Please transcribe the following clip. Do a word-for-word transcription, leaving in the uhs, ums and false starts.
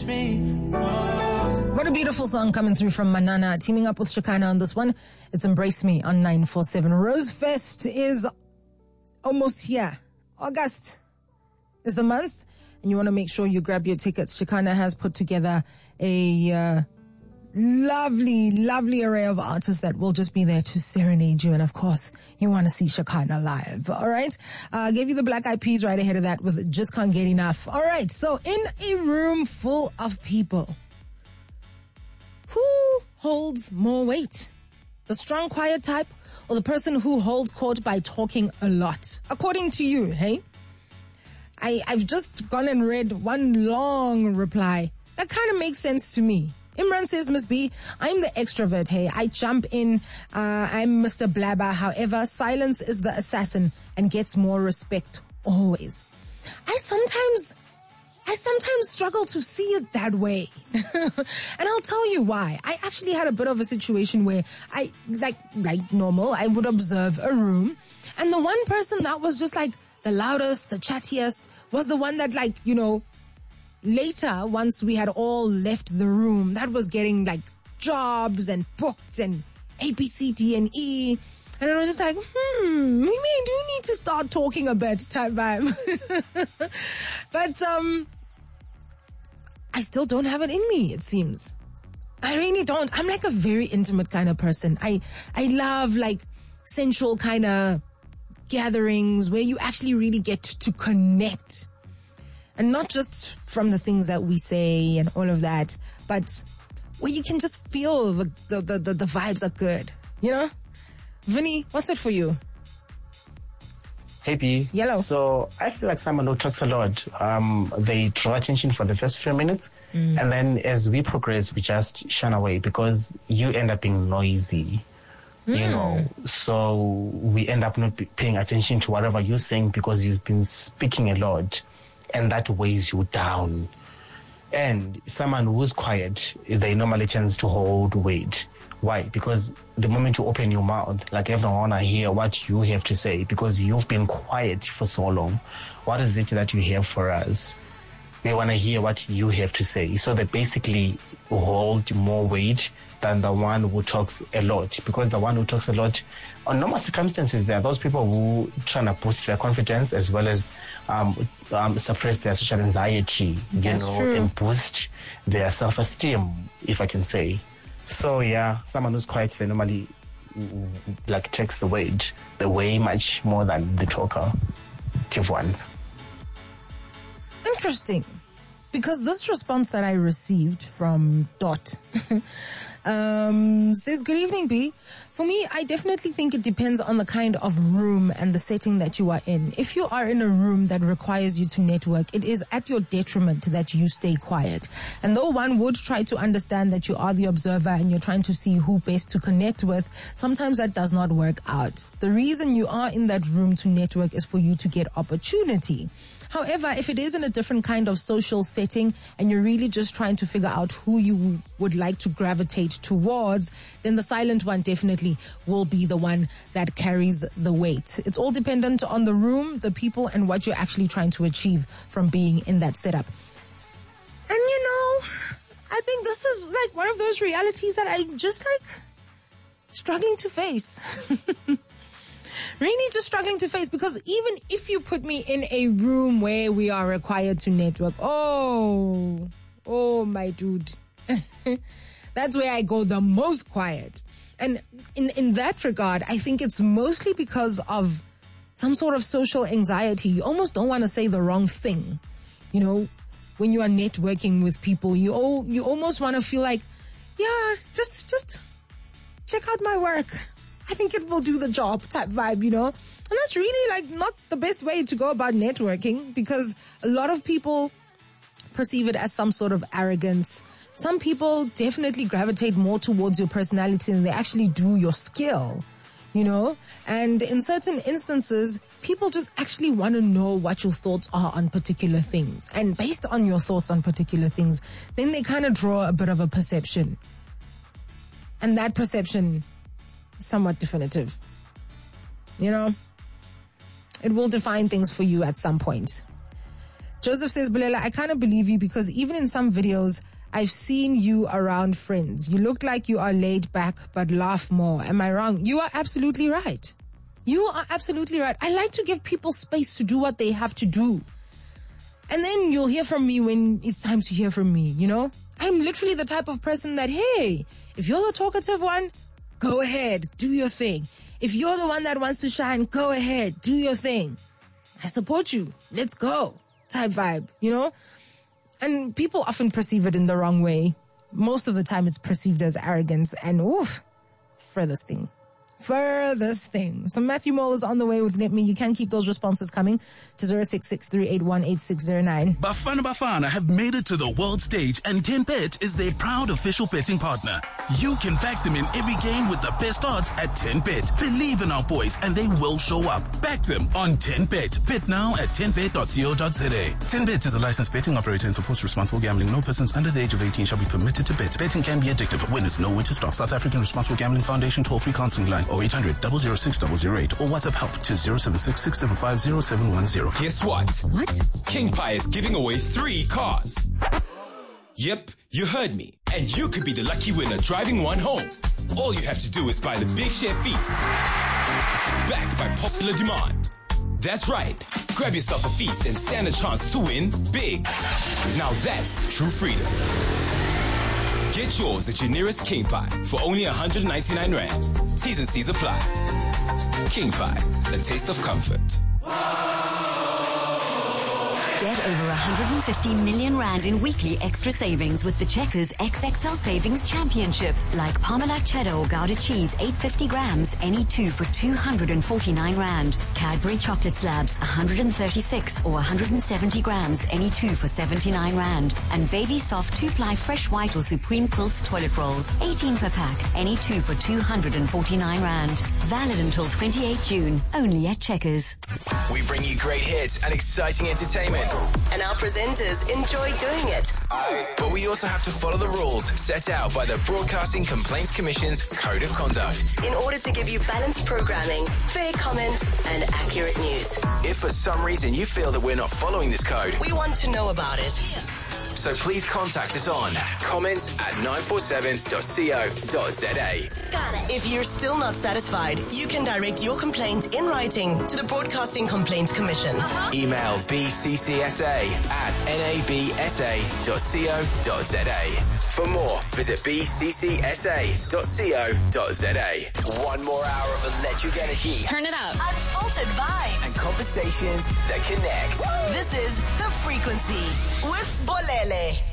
me. Oh. What a beautiful song coming through from Manana, teaming up with Shekinah on this one. It's Embrace Me on nine four seven. Rose Fest is almost here. August is the month, and you want to make sure you grab your tickets. Shekinah has put together a uh, lovely, lovely array of artists that will just be there to serenade you. And of course, you want to see Shekinah live. All right. Uh, gave you the Black Eyed Peas right ahead of that with Just Can't Get Enough. All right. So in a room full of people, who holds more weight? The strong, quiet type or the person who holds court by talking a lot? According to you, hey? I, I've just gone and read one long reply. That kind of makes sense to me. Imran says, Miss B, I'm the extrovert, hey. I jump in, uh, I'm Mister Blabber. However, silence is the assassin and gets more respect always. I sometimes, I sometimes struggle to see it that way. And I'll tell you why. I actually had a bit of a situation where I, like, like normal, I would observe a room, and the one person that was just like the loudest, the chattiest, was the one that, like, you know, later, once we had all left the room, that was getting like jobs and booked and A, B, C, D, and E. And I was just like, hmm, maybe I do need to start talking a bit type vibe. But um, I still don't have it in me, it seems. I really don't. I'm like a very intimate kind of person. I, I love like sensual kind of gatherings where you actually really get to connect. And not just from the things that we say and all of that, but where you can just feel the the, the, the vibes are good, you know? Vinny, what's it for you? Hey, B. Yellow. So I feel like someone who talks a lot, um, they draw attention for the first few minutes. Mm. And then as we progress, we just shun away because you end up being noisy. Mm. You know, so we end up not paying attention to whatever you're saying because you've been speaking a lot. And that weighs you down. And someone who's quiet, they normally tends to hold weight. Why? Because the moment you open your mouth, like everyone wanna hear what you have to say because you've been quiet for so long. What is it that you have for us? They wanna hear what you have to say. So they basically hold more weight than the one who talks a lot. Because the one who talks a lot, on normal circumstances, there are those people who try to boost their confidence as well as um, um, suppress their social anxiety, you That's know, true. and boost their self-esteem, if I can say. So yeah, someone who's quiet, they normally like takes the weight, they weigh much more than the talkative ones. Interesting. Because this response that I received from Dot um, says, good evening, B. For me, I definitely think it depends on the kind of room and the setting that you are in. If you are in a room that requires you to network, it is at your detriment that you stay quiet. And though one would try to understand that you are the observer and you're trying to see who best to connect with, sometimes that does not work out. The reason you are in that room to network is for you to get opportunity. However, if it is in a different kind of social setting and you're really just trying to figure out who you would like to gravitate towards, then the silent one definitely will be the one that carries the weight. It's all dependent on the room, the people, and what you're actually trying to achieve from being in that setup. And you know, I think this is like one of those realities that I'm just like struggling to face. Really just struggling to face, because even if you put me in a room where we are required to network, oh, oh my dude, that's where I go the most quiet. And in, in that regard, I think it's mostly because of some sort of social anxiety. You almost don't want to say the wrong thing. You know, when you are networking with people, you all, you almost want to feel like, yeah, just, just check out my work. I think it will do the job type vibe, you know? And that's really like not the best way to go about networking, because a lot of people perceive it as some sort of arrogance. Some people definitely gravitate more towards your personality than they actually do your skill, you know? And in certain instances, people just actually want to know what your thoughts are on particular things. And based on your thoughts on particular things, then they kind of draw a bit of a perception. And that perception, somewhat definitive. You know, it will define things for you at some point. Joseph says, Bulela, I kind of believe you because even in some videos, I've seen you around friends. You look like you are laid back, but laugh more. Am I wrong? You are absolutely right. You are absolutely right. I like to give people space to do what they have to do. And then you'll hear from me when it's time to hear from me, you know? I'm literally the type of person that, hey, if you're the talkative one, go ahead, do your thing. If you're the one that wants to shine, go ahead, do your thing. I support you. Let's go. Type vibe, you know? And people often perceive it in the wrong way. Most of the time it's perceived as arrogance and oof, furthest thing. Furthest thing. So Matthew Mole is on the way with Let Me. You can keep those responses coming to zero six six three eight one eight six zero nine. Bafana Bafana have made it to the world stage and ten bet is their proud official betting partner. You can back them in every game with the best odds at ten bet. Believe in our boys and they will show up. Back them on ten bet. Bet now at ten bet dot co dot za. ten bet is a licensed betting operator and supports responsible gambling. No persons under the age of eighteen shall be permitted to bet. Betting can be addictive. Winners know when to stop. South African Responsible Gambling Foundation toll-free counseling line oh eight hundred, double oh six, double oh eight or WhatsApp help to zero seven six, six seven five, zero seven one zero. Guess what? What? King Pie is giving away three cars. Yep, you heard me. And you could be the lucky winner driving one home. All you have to do is buy the Big Share Feast. Backed by popular demand. That's right. Grab yourself a feast and stand a chance to win big. Now that's true freedom. Get yours at your nearest King Pie for only one hundred ninety-nine rand. T's and C's apply. King Pie, the taste of comfort. Get over one hundred fifty million rand in weekly extra savings with the Checkers X X L Savings Championship. Like Parmalat cheddar or Gouda cheese, eight hundred fifty grams, any two for two hundred forty-nine rand. Cadbury chocolate slabs, one hundred thirty-six or one hundred seventy grams, any two for seventy-nine rand. And Baby Soft two-ply fresh white or Supreme Quilts toilet rolls, eighteen per pack, any two for two hundred forty-nine rand. Valid until twenty-eighth June, only at Checkers. We bring you great hits and exciting entertainment. And our presenters enjoy doing it. But we also have to follow the rules set out by the Broadcasting Complaints Commission's Code of Conduct. In order to give you balanced programming, fair comment, and accurate news. If for some reason you feel that we're not following this code, We want to know about it. so please contact us on comments at nine four seven dot co dot za. If you're still not satisfied, you can direct your complaint in writing to the Broadcasting Complaints Commission. Email b c c s a at n a b s a dot co dot za. For more, visit b c c s a dot co dot za. One more hour of electric energy Turn it up. Unfiltered vibes. and conversations that connect. This is The Frequency with Bolele.